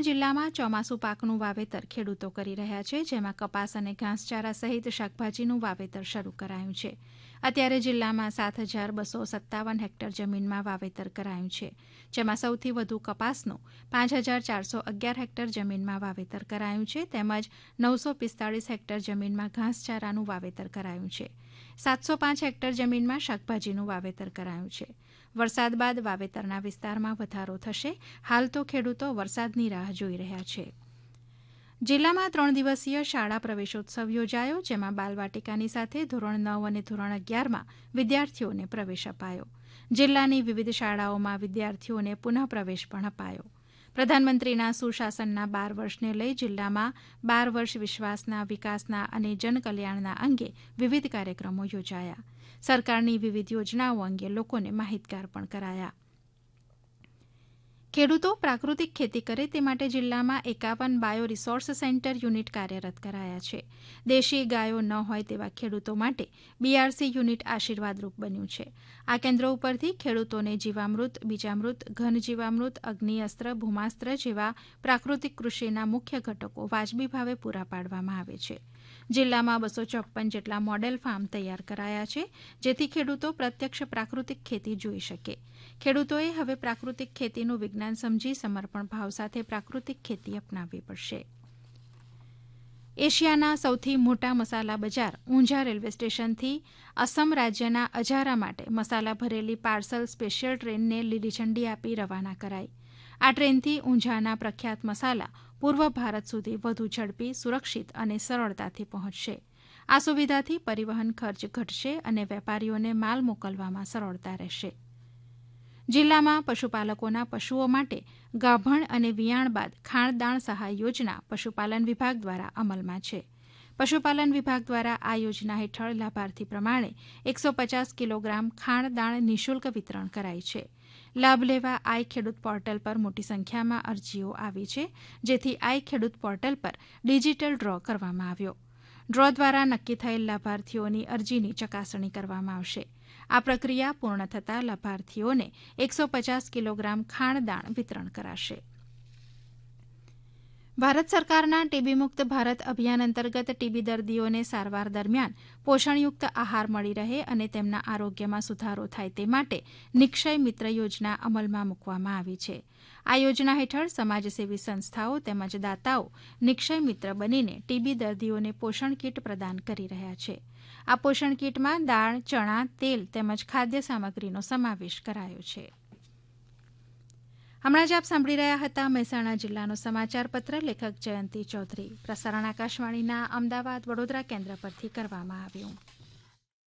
જિલ્લામાં ચોમાસુ પાકનું વાવેતર ખેડૂતો કરી રહ્યા છે, જેમાં કપાસ અને ઘાસચારા સહિત શાકભાજીનું વાવેતર શરૂ કરાયું છે. અત્યારે જિલ્લામાં 7,257 હેક્ટર જમીનમાં વાવેતર કરાયું છે, જેમાં સૌથી વધુ કપાસનું 5,411 હેક્ટર જમીનમાં વાવેતર કરાયું છે, તેમજ 945 હેક્ટર જમીનમાં ઘાસચારાનું વાવેતર કરાયું છે. 705 હેક્ટર જમીનમાં શાકભાજીનું વાવેતર કરાયું છે. વરસાદ બાદ વાવેતરના વિસ્તારમાં વધારો થશે. હાલ તો ખેડૂતો વરસાદની રાહ જોઈ રહ્યા છે. જિલ્લામાં 3 દિવસીય શાળા પ્રવેશોત્સવ યોજાયો, જેમાં બાલવાટિકાની સાથે ધોરણ 9 અને ધોરણ 11માં વિદ્યાર્થીઓને પ્રવેશ અપાયો. જિલ્લાની વિવિધ શાળાઓમાં વિદ્યાર્થીઓને પુનઃ પ્રવેશ પણ અપાયો. પ્રધાનમંત્રીના સુશાસનના 12 વર્ષને લઈ જિલ્લામાં 12 વર્ષ વિશ્વાસના, વિકાસના અને જનકલ્યાણના અંગે વિવિધ કાર્યક્રમો યોજાયા. સરકારની વિવિધ યોજનાઓ અંગે લોકોને માહિતગાર પણ કરાયા. ખેડૂતો પ્રાકૃતિક ખેતી કરે તે માટે જિલ્લામાં 51 બાયો રિસોર્સ સેન્ટર યુનિટ કાર્યરત કરાયા છે. દેશી ગાયો ન હોય તેવા ખેડૂતો માટે બીઆરસી યુનિટ આશીર્વાદરૂપ બન્યું છે. આ કેન્દ્રો ઉપરથી ખેડૂતોને જીવામૃત, બીજામૃત, ઘન જીવામૃત, અગ્નિઅસ્ત્ર, ભૂમાસ્ત્ર જેવા પ્રાકૃતિક કૃષિના મુખ્ય ઘટકો વાજબી ભાવે પૂરા પાડવામાં આવે છે. જિલ્લામાં 254 જેટલા મોડેલ ફાર્મ તૈયાર કરાયા છે, જેથી ખેડૂતો પ્રત્યક્ષ પ્રાકૃતિક ખેતી જોઈ શકે. ખેડૂતોએ હવે પ્રાકૃતિક ખેતીનું વિજ્ઞાન સમજી સમર્પણ ભાવ સાથે પ્રાકૃતિક ખેતી અપનાવવી પડશે. એશિયાના સૌથી મોટા મસાલા બજાર ઊંઝા રેલવે સ્ટેશનથી અસમ રાજ્યના અજારા માટે મસાલા ભરેલી પાર્સલ સ્પેશિયલ ટ્રેનને લીલી ઝંડી આપી રવાના કરાઈ. આ ટ્રેનથી ઊંઝાના પ્રખ્યાત મસાલા પૂર્વ ભારત સુધી વધુ ઝડપી, સુરક્ષિત અને સરળતાથી પહોંચશે. આ સુવિધાથી પરિવહન ખર્ચ ઘટશે અને વેપારીઓને માલ મોકલવામાં સરળતા રહેશે. જિલ્લામાં પશુપાલકોના પશુઓ માટે ગાભણ અને વિયાણ બાદ ખાણદાણ સહાય યોજના પશુપાલન વિભાગ દ્વારા અમલમાં છે. પશુપાલન વિભાગ દ્વારા આ યોજના હેઠળ લાભાર્થી પ્રમાણે 150 કિલોગ્રામ ખાણદાણ નિઃશુલ્ક વિતરણ કરાઈ છે. લાભ લેવા આઈ ખેડૂત પોર્ટલ પર મોટી સંખ્યામાં અરજીઓ આવી છે, જેથી આઈ ખેડૂત પોર્ટલ પર ડિજિટલ ડ્રો કરવામાં આવ્યો. ડ્રો દ્વારા નક્કી થયેલ લાભાર્થીઓની અરજીની ચકાસણી કરવામાં આવશે. આ પ્રક્રિયા પૂર્ણ થતાં લાભાર્થીઓને 150 કિલોગ્રામ ખાણદાણ વિતરણ કરાશે. ભારત સરકારના ટીબી મુક્ત ભારત અભિયાન અંતર્ગત ટીબી દર્દીઓને સારવાર દરમિયાન પોષણયુક્ત આહાર મળી રહે અને તેમના આરોગ્યમાં સુધારો થાય તે માટે નિક્ષય મિત્ર યોજના અમલમાં મૂકવામાં આવી છે. આ યોજના હેઠળ સમાજસેવી સંસ્થાઓ તેમજ દાતાઓ નિક્ષય મિત્ર બનીને ટીબી દર્દીઓને પોષણ કીટ પ્રદાન કરી રહ્યા છે. આ પોષણ કીટમાં દાળ, ચણા, તેલ તેમજ ખાદ્ય સામગ્રીનો સમાવેશ કરાયો છે. હમણાં જ આપ સાંભળી રહ્યા હતા મહેસાણા જિલ્લાનો સમાચાર પત્ર. લેખક જયંતિ ચૌધરી. પ્રસારણ આકાશવાણીના અમદાવાદ, વડોદરા કેન્દ્ર પરથી કરવામાં આવ્યું.